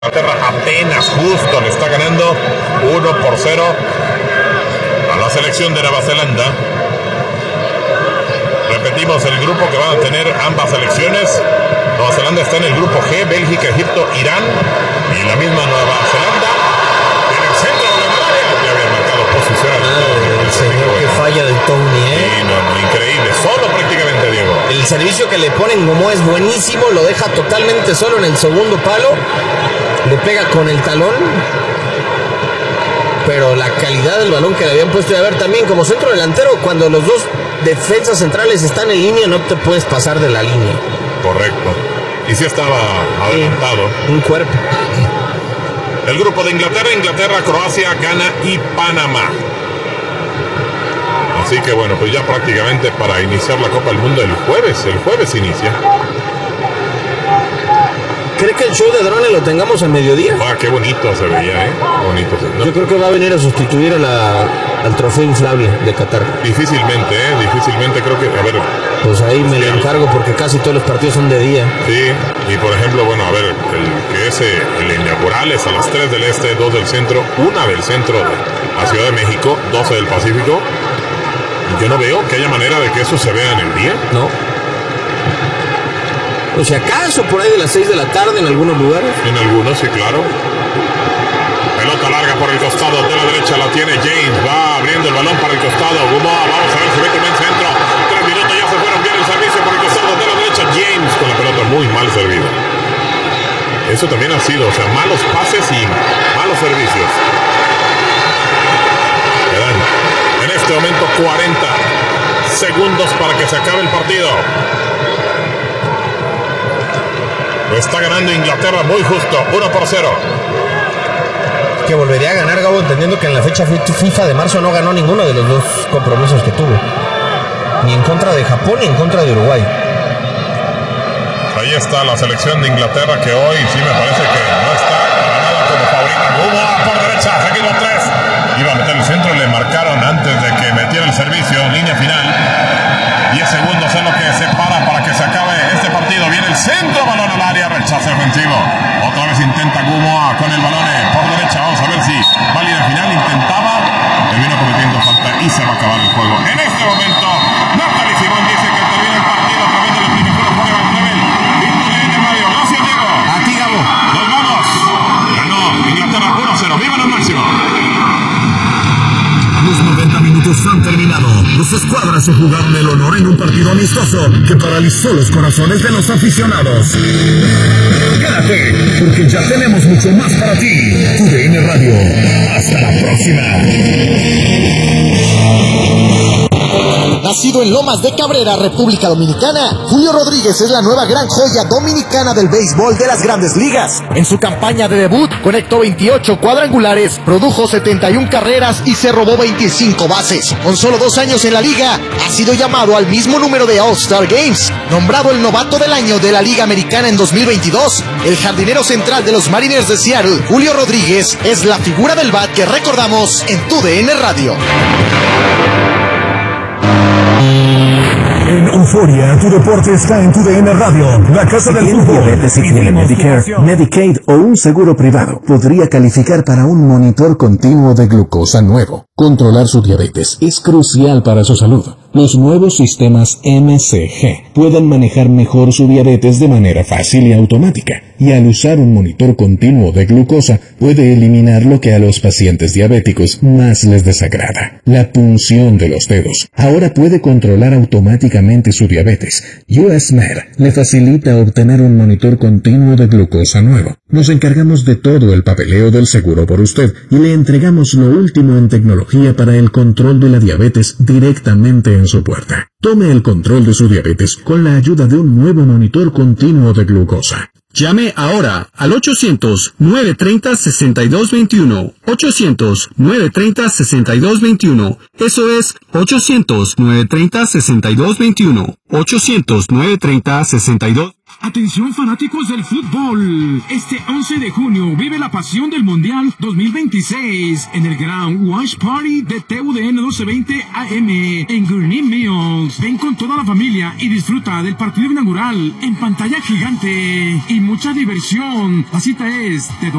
Inglaterra apenas justo le está ganando 1-0 a la selección de Nueva Zelanda. Repetimos el grupo que van a tener ambas selecciones. Nueva Zelanda está en el grupo G, Bélgica, Egipto, Irán y la misma Nueva Zelanda en el centro de la área. Ya habían marcado posición. El señor que falla del Tony, Sí, no, increíble, solo prácticamente, Diego. El servicio que le ponen como es buenísimo, lo deja totalmente solo en el segundo palo, le pega con el talón, pero la calidad del balón que le habían puesto, y a ver, también como centro delantero, cuando los dos defensas centrales están en línea, no te puedes pasar de la línea. Correcto. Y sí estaba adelantado. Un cuerpo. El grupo de Inglaterra, Croacia, Ghana y Panamá. Así que bueno, pues ya prácticamente para iniciar la Copa del Mundo el jueves inicia. ¿Cree que el show de drones lo tengamos a mediodía? Ah, qué bonito se veía, bonito se veía. Yo creo que va a venir a sustituir al trofeo inflable de Qatar. Difícilmente, creo que, a ver. Pues ahí me lo encargo porque casi todos los partidos son de día. Sí, y por ejemplo, bueno, a ver, el inaugural es a las 3 del este, 2 del centro, 1 del centro de la Ciudad de México, 12 del Pacífico. Yo no veo que haya manera de que eso se vea en el día. No. O sea, acaso por ahí de las 6 de la tarde en algunos lugares. En algunos, sí, claro. Pelota larga por el costado de la derecha, la tiene James, va abriendo el balón para el costado. Gumoa, vamos a ver si mete en centro. 3 minutos, ya se fueron bien el servicio por el costado de la derecha. James con la pelota muy mal servida. Eso también ha sido, o sea, malos pases y malos servicios. Quedan en este momento 40 segundos para que se acabe el partido. Lo está ganando Inglaterra muy justo, 1-0. Que volvería a ganar, Gabo, entendiendo que en la fecha FIFA de marzo no ganó ninguno de los dos compromisos que tuvo. Ni en contra de Japón ni en contra de Uruguay. Ahí está la selección de Inglaterra que hoy sí me parece que no está para nada como favorita. Por derecha, seguido 3. Iba a meter el centro, le marcaron antes de que metiera el servicio, línea final. 10 segundos es lo que separa para que se acabe este partido. Viene el centro, balón al área, rechazo ofensivo. Otra vez intenta Gumoa con el balón por derecha. Vamos a ver si va a línea final. Intentaba, terminó cometiendo falta y se va a acabar el juego. En este momento, Natalie Simón dice que termina el partido a través de la aplicación de Forever Travel. TUDN Radio. Gracias, Diego. A ti, Gabo. Nos vamos. Ganó Inglaterra 1-0. ¡Viva los máximos! Los 90 minutos han terminado. Los escuadras se jugaron el honor en un partido amistoso que paralizó los corazones de los aficionados. Quédate, porque ya tenemos mucho más para ti. TUDN Radio. Hasta la próxima. Nacido en Lomas de Cabrera, República Dominicana, Julio Rodríguez es la nueva gran joya dominicana del béisbol de las Grandes Ligas. En su campaña de debut, conectó 28 cuadrangulares, produjo 71 carreras y se robó 25 bases. Con solo 2 años en la liga, ha sido llamado al mismo número de All-Star Games. Nombrado el novato del año de la Liga Americana en 2022, el jardinero central de los Mariners de Seattle, Julio Rodríguez, es la figura del bat que recordamos en TUDN Radio. En Euforia, tu deporte está en TUDN Radio, la casa del fútbol. Diabetes y tiene Medicare, Medicaid o un seguro privado, podría calificar para un monitor continuo de glucosa nuevo. Controlar su diabetes es crucial para su salud. Los nuevos sistemas MCG pueden manejar mejor su diabetes de manera fácil y automática, y al usar un monitor continuo de glucosa puede eliminar lo que a los pacientes diabéticos más les desagrada, la punción de los dedos. Ahora puede controlar automáticamente su diabetes. USMed le facilita obtener un monitor continuo de glucosa nuevo. Nos encargamos de todo el papeleo del seguro por usted y le entregamos lo último en tecnología para el control de la diabetes directamente en su puerta. Tome el control de su diabetes con la ayuda de un nuevo monitor continuo de glucosa. Llame ahora al 800-930-6221. 800-930-6221. Eso es 800-930-6221. 800-930-6221. Atención fanáticos del fútbol. Este 11 de junio vive la pasión del Mundial 2026 en el gran Watch Party de TUDN 1220 AM en Gurnee Mills. Ven con toda la familia y disfruta del partido inaugural en pantalla gigante y mucha diversión. La cita es de